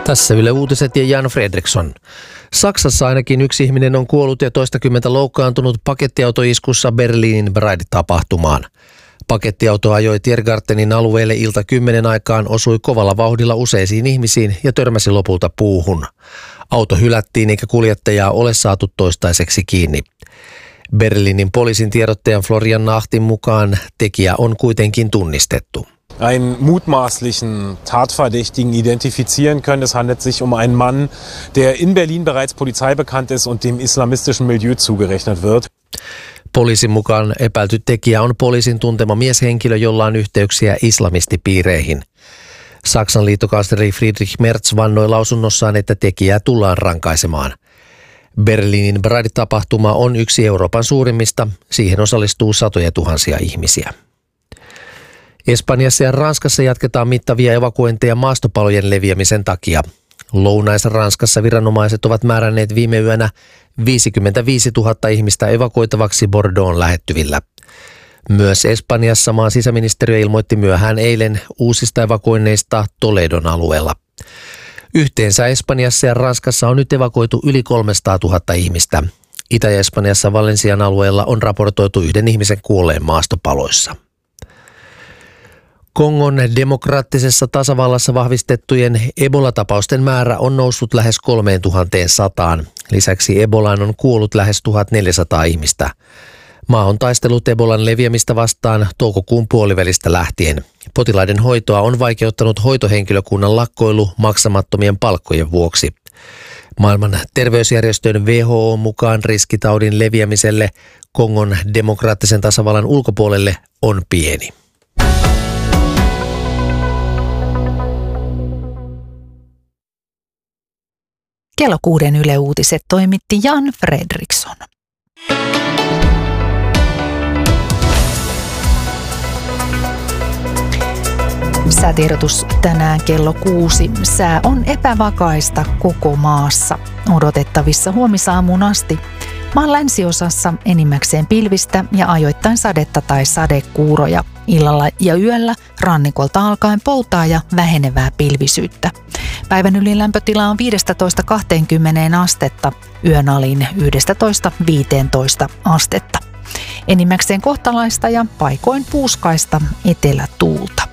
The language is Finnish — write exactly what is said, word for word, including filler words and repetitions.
Tässä Yle Uutiset ja Jan Fredriksson. Saksassa ainakin yksi ihminen on kuollut ja toistakymmentä loukkaantunut pakettiautoiskussa Berliinin Pride-tapahtumaan. Pakettiauto ajoi Tiergartenin alueelle ilta kymmenen aikaan, osui kovalla vauhdilla useisiin ihmisiin ja törmäsi lopulta puuhun. Auto hylättiin eikä kuljettajaa ole saatu toistaiseksi kiinni. Berliinin poliisin tiedottajan Florian Nachtin mukaan tekijä on kuitenkin tunnistettu. Einen mutmaßlichen Tatverdächtigen identifizieren können. Es handelt sich um einen Mann, der in Berlin bereits polizeibekannt ist und dem islamistischen Milieu zugerechnet wird. Poliisin mukaan epäilty tekijä on poliisin tuntema mieshenkilö, jolla on yhteyksiä islamistipiireihin. Saksan liittokansleri Friedrich Merz vannoi lausunnossaan, että tekijää tullaan rankaisemaan. Berliinin Pride-tapahtuma on yksi Euroopan suurimmista. Siihen osallistuu satoja tuhansia ihmisiä. Espanjassa ja Ranskassa jatketaan mittavia evakuointeja maastopalojen leviämisen takia. Lounais-Ranskassa viranomaiset ovat määränneet viime yönä viisikymmentäviisituhatta ihmistä evakuoitavaksi Bordeaux'n lähettyvillä. Myös Espanjassa maan sisäministeriö ilmoitti myöhään eilen uusista evakuoinneista Toledon alueella. Yhteensä Espanjassa ja Ranskassa on nyt evakuoitu yli kolmesataatuhatta ihmistä. Itä-Espanjassa Valencian alueella on raportoitu yhden ihmisen kuolleen maastopaloissa. Kongon demokraattisessa tasavallassa vahvistettujen Ebola-tapausten määrä on noussut lähes kolmeentuhanteensataan. Lisäksi Ebolaan on kuollut lähes tuhatneljäsataa ihmistä. Maa on taistellut Ebolan leviämistä vastaan toukokuun puolivälistä lähtien. Potilaiden hoitoa on vaikeuttanut hoitohenkilökunnan lakkoilu maksamattomien palkkojen vuoksi. Maailman terveysjärjestön W H O mukaan riskitaudin leviämiselle Kongon demokraattisen tasavallan ulkopuolelle on pieni. Kello kuuden Yle Uutiset toimitti Jan Fredriksson. Säätiedotus tänään kello kuusi. Sää on epävakaista koko maassa. Odotettavissa huomisaamuun asti. Maan länsiosassa enimmäkseen pilvistä ja ajoittain sadetta tai sadekuuroja. Illalla ja yöllä rannikolta alkaen poutaa ja vähenevää pilvisyyttä. Päivän ylin lämpötila on viisitoista kaksikymmentä astetta, yön alin yksitoista viisitoista astetta. Enimmäkseen kohtalaista ja paikoin puuskaista etelätuulta.